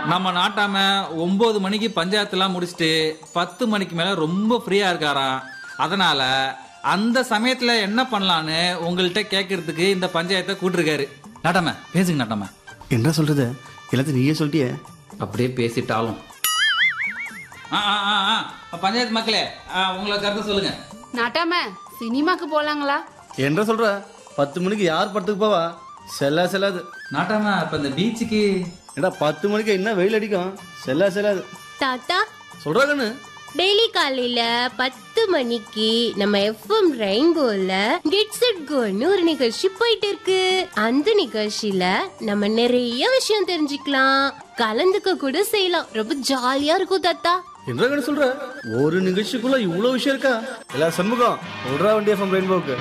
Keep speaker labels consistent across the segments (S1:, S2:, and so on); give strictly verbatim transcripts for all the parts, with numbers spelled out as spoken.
S1: நம்ம நாட்டாம ஒன்பது மணிக்கு பஞ்சாயத்துலாம் முடிச்சுட்டு பத்து மணிக்கு மேல ரொம்ப ஃப்ரீயா இருக்காராம். அதனால அந்த சமயத்துல என்ன பண்ணலான்னு உங்கள்கிட்ட கேட்கறதுக்கு இந்த பஞ்சாயத்தை கூட்டிருக்காரு. நாட்டாம பேசுங்க நாட்டாம.
S2: என்ன சொல்றது, எல்லாத்தையும் நீயே சொல்லிட்டியே.
S1: அப்படியே பேசிட்டாலும் ஆ, ஆ, ஆ, ஆ. பஞ்சாயத்து மக்களே, ஆ, உங்களை கருத்து சொல்லுங்க.
S3: நாட்டாம சினிமாக்கு போலாங்களா?
S2: என்ன சொல்ற, பத்து மணிக்கு யார் படத்துக்கு போவா? செல்லா செல்லாது.
S1: நாட்டாம இப்ப இந்த பீச்சுக்கு
S2: ஏடா பத்து மணிக்கு என்ன வெயில் அடிக்கும், செல்லா செல்லாது.
S4: தாத்தா
S2: சொல்றா கண்ணு.
S4: டெய்லி காலையில பத்து மணிக்கு நம்ம எஃப்எம் ரெயின்போல கெட்ஸ் இட் கோன்னு ஒரு நிகழ்ச்சி போயிட்டு இருக்கு. அந்த நிகழ்ச்சியில நம்ம நிறைய விஷயம் தெரிஞ்சுக்கலாம், கலந்துக்க கூட செய்யலாம். ரொம்ப ஜாலியா இருக்கும் தாத்தா.
S2: என்ன கண்ணு சொல்ற, ஒரு நிகழ்ச்சிக்குள்ள இவ்வளவு விஷயம் இருக்கா? எல்லா சண்முகம் சொல்றா வண்டி எஃப்எம் ரெயின்போக்கு.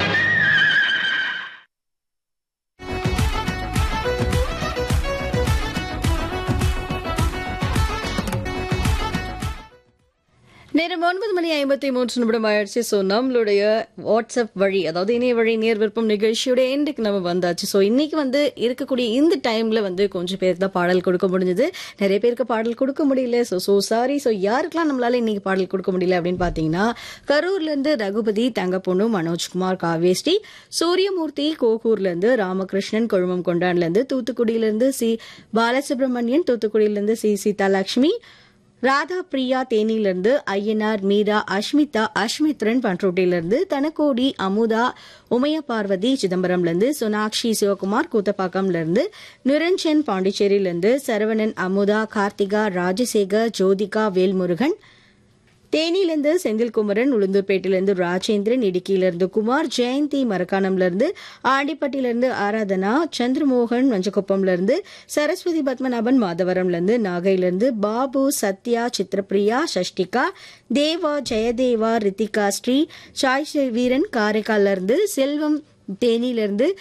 S5: நேரம் ஒன்பது மணி ஐம்பத்தி மூன்று நிமிடம் ஆயிடுச்சு. ஸோ நம்மளுடைய வாட்ஸ்அப் வழி, அதாவது இணைய வழி நேர் விருப்பம் நிகழ்ச்சியோட எண்டுக்கு நம்ம வந்தாச்சு. ஸோ இன்னைக்கு வந்து இருக்கக்கூடிய இந்த டைம்ல வந்து கொஞ்சம் பேருக்கு தான் பாடல் கொடுக்க முடிஞ்சது, நிறைய பேருக்கு பாடல் கொடுக்க முடியல. So so sorry. ஸோ யாருக்கெல்லாம் நம்மளால இன்னைக்கு பாடல் கொடுக்க முடியல அப்படின்னு பார்த்தீங்கன்னா, கரூர்ல இருந்து ரகுபதி, தங்கப்பொண்ணு, மனோஜ்குமார், காவேஸ்ரீ, சூரியமூர்த்தி, கோகூர்ல இருந்து ராமகிருஷ்ணன், கொழுமம் கொண்டான்ல இருந்து, தூத்துக்குடியில இருந்து சி பாலசுப்ரமணியன், தூத்துக்குடியில இருந்து சி சீதாலட்சுமி, ராதா பிரியா தேனியிலிருந்து, ஐயனார், மீரா, அஷ்மிதா, அஷ்மித்ரன் பண்ருட்டிலிருந்து, தனக்கோடி, அமுதா, உமைய பார்வதி சிதம்பரம்லேருந்து, சோனாக்ஷி சிவகுமார் கூத்தப்பாக்கம்லேருந்து, நிரஞ்சன் பாண்டிச்சேரியிலிருந்து, சரவணன், அமுதா, கார்த்திகா, ராஜசேகர், ஜோதிகா, வேல்முருகன், தேனியிலிருந்து செந்தில்குமரன், உளுந்தூர்பேட்டிலிருந்து ராஜேந்திரன், இடுக்கியிலிருந்து குமார், ஜெயந்தி மரக்காணம்லேருந்து, ஆண்டிப்பட்டியிலிருந்து ஆராதனா, சந்திரமோகன் மஞ்சக்குப்பம்லேருந்து, சரஸ்வதி பத்மநாபன் மாதவரம்லேருந்து, நாகையிலிருந்து பாபு, சத்யா, சித்திரப்பிரியா, சஷ்டிகா, தேவா, ஜெயதேவா, ரித்திகா ஸ்ரீ, சாய் வீரன் காரைக்காலிலிருந்து, செல்வம் தேனியிலிருந்து,